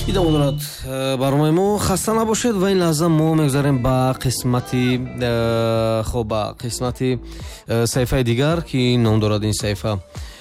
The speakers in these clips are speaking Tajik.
идома дорад барномаи мо. Хаста набошед ва ин лаҳза мо мегузарем ба қисмати саҳифаи дигар ки ном дорад ин саҳифа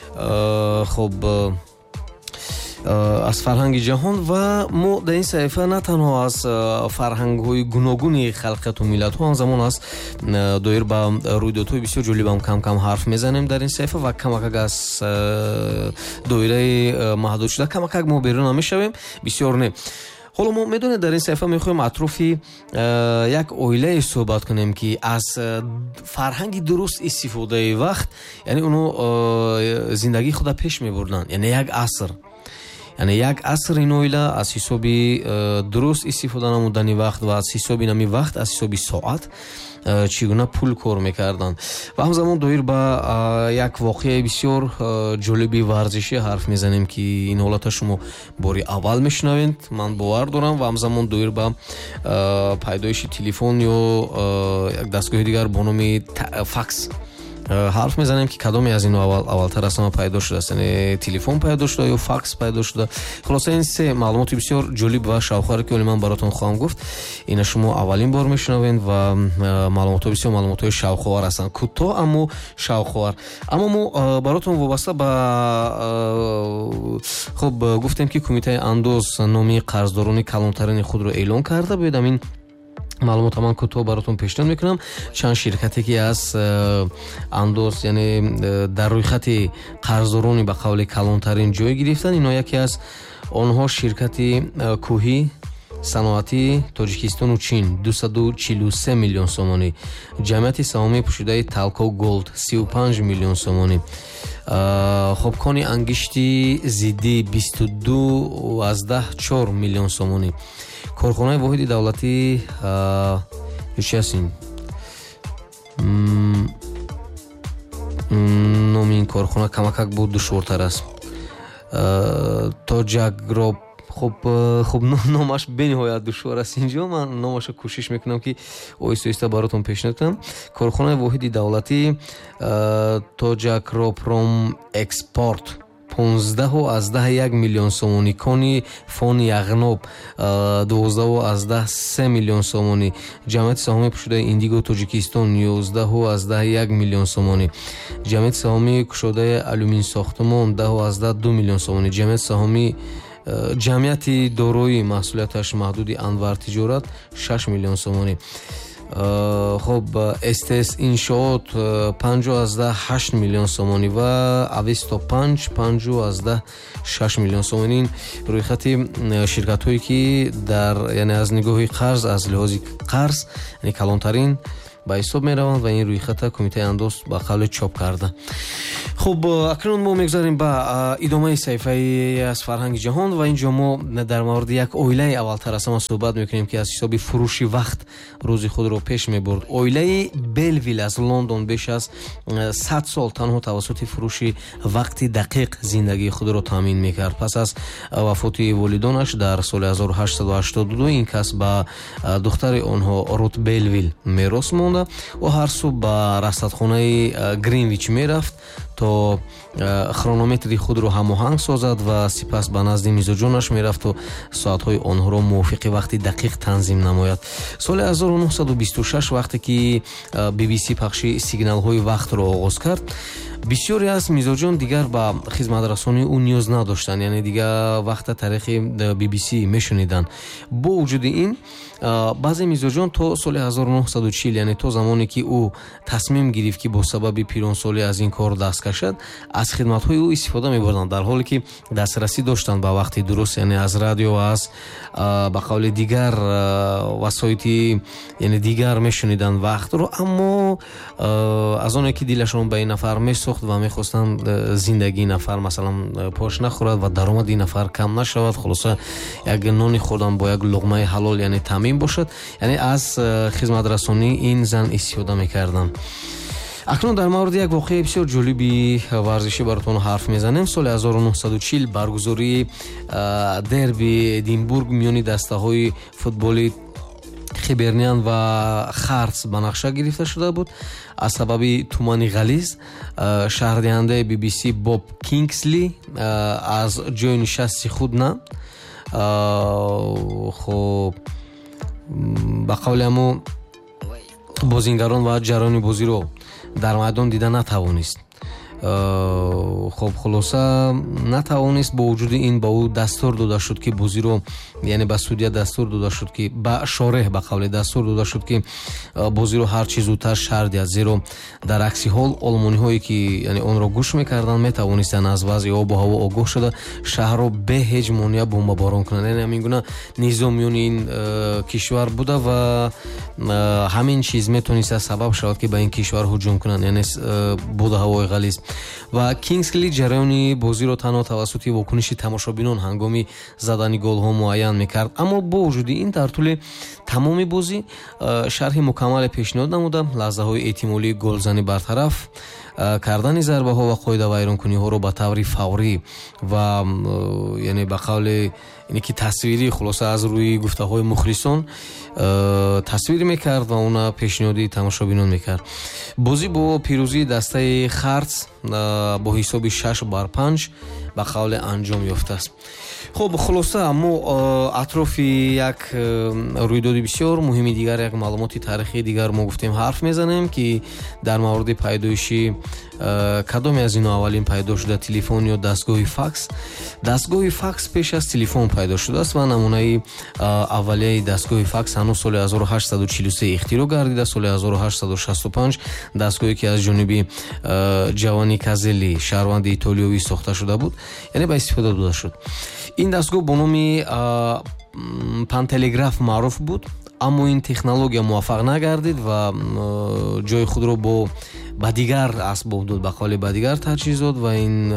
аз фарҳанги ҷаҳон. ва мо дар ин саҳифа на танҳо аз фарҳангҳои гуногуни халқияту миллатҳо ҳамзамон аз доир ба рӯйдодҳои бисёр ҷолибам кам ҳарф мезанем дар ин саҳифа ва камакак аз доираи маҳдудшуда камакак мо берун мешавем, бисёр не. ҳоло мо медонед дар ин саҳифа мехоҳем атрофи як оилае суҳбат кунем ки аз фарҳанги дуруст истифодаи вақт, яъне оно зиндагии худа пеш мебурданд, яъне як аср ин оила аз ҳисоби дуруст истифода намудани вақт ва аз ҳисоби нами вақт, аз ҳисоби соат чӣ гуна пул кор мекарданд. ва ҳамзамон доир ба як воқеаи бисёр ҷолиби варзишӣ ҳарф мезанем ки ин ҳолата шумо бори аввал мешунавед, ман бовар дорам. ва ҳамзамон доир ба пайдоиши телефон ё як дастгоҳи дигар бо номи факс ҳарф мезанем ки кадоме аз ино аввалтар аз ҳама пайдо шудааст, яъне телефон пайдо шуда ё факс пайдо шуда. хулоса ин се маълумоти бисёр ҷолиб ва шавқоваре ки ман баротон хоҳам гуфт, ина шумо аввалин бор мешунавед ва маълумотҳо бисёр маълумотҳои шавқовар ҳастанд, кӯтоҳ аммо шавқовар. аммо мо баротон вобаста ба гуфтем ки кумитаи андоз номи қарздорони калонтарини худро эълон карда. бояд амин маълумота ман кӯтоҳ баротон пешниҳод мекунам. чанд ширкате ки аз андоз, яъне дар рӯйхати қарздорони ба қавли калонтарин ҷой гирифтанд, ино яке аз онҳо ширкати кӯҳӣ саноатӣ Тоҷикистону Чин 243 миллион сомонӣ, ҷамъияти саҳомии пӯшидаи Талко Голд 35 миллион сомонӣ, хобкони ангишти зиддӣ 22,4 миллион сомонӣ, корхонаи воҳиди давлатӣ номи ин корхона камакак буд душвортар аст. Тоҷагроб хуб номаш бениҳоят душвор аст. инҷо ман номаша кӯшиш мекунам ки оҳиста баротон пешниҳод кунам. корхонаи воҳиди давлатӣ Тоҷагропром Экспорт 15,1 миллион сомонӣ, кони фони яғноб 12,3 миллион сомонӣ, ҷамъияти саҳомии пӯшидаи Индиго Тоҷикистон 11,1 миллион сомонӣ, ҷамъияти саҳомии кушодаи алюмин сохтмон 10,2 миллион сомонӣ, ҷамъияти дорои маҳсулияташ маҳдуди Анвар тиҷорат 6 миллион сомонӣ. СТС иншоот 5,8 миллион сомонӣ ва Авесто 5,6 миллион сомонӣ. ин рӯйхати ширкатҳое ки дар яъне аз нигоҳи қарз, аз лиҳози қарз, яъне калонтарин ба ҳисоб мераванд ва ин рӯйхата кумитаи андоз ба қавле чоп карда. хуб, акнун мо мегузарем ба идомаи саҳифаи аз фарҳанги ҷаҳон ва инҷо мо дар мавриди як оилаи аввалтар аз ҳама суҳбат мекунем ки аз ҳисоби фурӯши вақт рӯзи худро пеш мебурд. оилаи Белвил аз Лондон беш аз 100 сол танҳо тавассути фурӯши вақти дақиқ зиндагии худро таъмин мекард. пас аз вафоти волидонаш дар соли 1882 ин кас ба духтари онҳо Рут Белвил мерос монда. ӯ ҳар субҳ ба расадхонаи Гринвич мерафт то хронометри худро ҳамоҳанг созад ва сипас ба назди мизоҷонаш мерафт то соатҳои онҳоро мувофиқи вақти дақиқ танзим намояд. соли 1926 вақте ки BBC пахши сигналҳои вақтро оғоз кард, бисёре аз мизоҷон дигар ба хизматрасонии ӯ ниёз надоштанд, яъне дигар вақта тариқи BBC мешуниданд. бо вуҷуди ин баъзе мизоҷон то соли 1940, яъне то замоне ки ӯ тасмим гирифт ки бо сабаби пиронсолӣ аз ин кор даст кашад, аз хидматҳои ӯ истифода мебурданд, дар ҳоле ки дастрасӣ доштанд ба вақти дуруст, яъне аз радио ва аз ба қавли дигар васоити, яъне дигар мешуниданд вақтро. аммо аз оне ки дилашон ба ин нафар месохт ва мехостанд зиндагии нафар масалан пош нахӯрад ва даромади нафар кам нашавад, хулоса як нони хӯрдан бо як луқмаи ҳалол, яъне таъмин бошад, яъне аз хизматрасонӣ ин зан истифода мекарданд. акнун дар мавриди як воқеаи бисёр ҷолиби варзишӣ баротон ҳарф мезанем. соли 1940 баргузории дерби Эдинбург миёни дастаҳои футболи Хиберниан ва Харц ба нақша гирифта шуда буд. аз сабаби тумани ғализ шаҳрдиҳандаи BBC Боб Кингсли аз ҷои нишасти худ хоб ба қавли амо бозингарон ва ҷараёни бозиро дар майдон дида натавонист. خب خلاصه نتوانست با وجود این با او دستور داده شد که بازی رو یعنی به سودیا دستور داده شد که با شارح به قول دستور داده شد که بازی رو هر چیز زودتر شهر دهد زیرا در عکس حال آلمانی هایی که یعنی اون رو گوش میکردن میتوانستن از وضع آب و هوا آگاه شده شهر رو به هیچ مانع بمباران کنند. یعنی همین گونه نظامیون این کشور بوده و همین چیز میتونست سبب شود که به این کشور هجوم کنند یعنی بود هوای غلیظ و کینگسلی جریانی بازی رو تنها توسط واکنش تماشابینان هنگامی زدن گل‌ها معین میکرد. اما با وجود این در طول تمام بازی شرح مکمل پیشنهاد نموده. لحظه های احتمالی گلزنی برطرف کردن ضربه ها و قاعده ویرانکنی ها رو به طور فوری و یعنی به قول اینی که تصویری خلاصه از روی گفته های مخلصان تصویر میکرد و اونا پیشنهادی تماشابینان میکرد. بازی با پیروزی دسته خرس با حساب 6-5 به قول انجام یافته است. خب خلاصه اما اطراف یک رویداد بسیار مهمی دیگر یک معلومات تاریخی دیگر ما گفتیم حرف میزنیم که در مورد پیدایشی کدام از اینا اولین پیدا شده تلفن یا دستگاه فاکس. دستگاه فاکس پیش از تلفن پیدا شده است و نمونه اولیه دستگاه فاکس هنوز سال 1843 اختراع گردیده. سال 1865 دستگاهی که از جانب جوانی کازلی شهروند ایتالیایی ساخته شده بود یعنی به استفاده داده شد. این دستگاه با نام پانتلگراف معروف بود اما این تکنولوژی موفق نگردید و جای خود رو با دیگر اسباب داد به قول با دیگر تجهیزات و این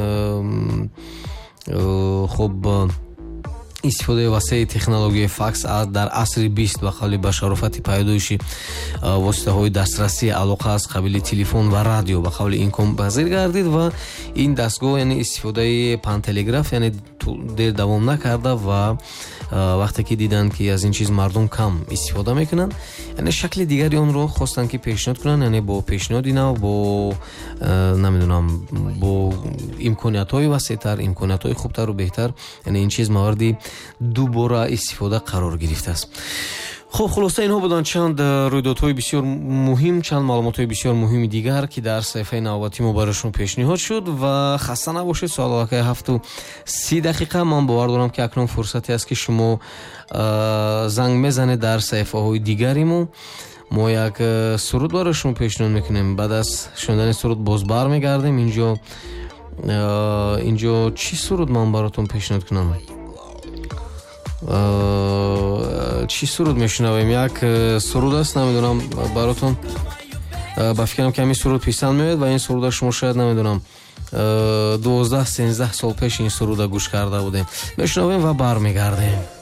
خب استفاده وسیع تکنولوژی فاکس در عصر 20 به قول با شرافت پیدایش واسطه های دسترسی علاقه از قبیل تلفن و رادیو به قول امکان پذیر گردید و این دستگاه یعنی استفاده پانتلگراف یعنی دیر دوام نکرده و وقتی که دیدن که از این چیز مردم کم استفاده میکنن یعنی شکل دیگری اون رو خواستن که پیشنهاد کنن یعنی با پیشنهاد اینا با نمیدونم با امکانیت های وسیع‌تر امکانیت های خوبتر و بهتر یعنی این چیز موردی دوباره استفاده قرار گرفته است. خب خلاصه اینها بودن چند رویدادهای بسیار مهم چند معلومات بسیار مهمی دیگر که در صفحه نوبتی ما برایشون پیشنهاد شد و خسته نباشید. ساعت 7:30 من باور دارم که اکنون فرصتی است که شما زنگ میزنید در صفحه های دیگری ما یک سرود برایشون پیشنهاد میکنیم. بعد از شنیدن سرود باز برمیگردیم اینجا چی سرود من براتون پیشنهاد کنم؟ چی سرود میشنویم؟ یک سرود است نمیدونم براتون با فکرم که همین سرود پسند میاد و این سرود شما شاید نمیدونم 12-13 سال پیش این سرود گوش کرده بودیم. میشنویم و برمیگردیم.